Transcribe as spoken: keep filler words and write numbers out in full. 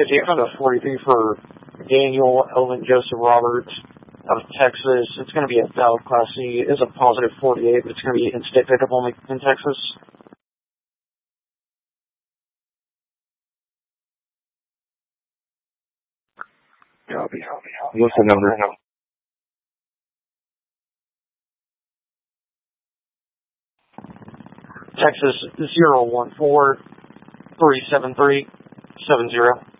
fifty-eight on the forty-three for Daniel Elvin Joseph Roberts out of Texas. It's going to be a South Class C. It is a positive forty-eight, but it's going to be in-state pickup only in Texas. Copy, copy, copy. What's the number? Texas zero one four three seven three seven zero.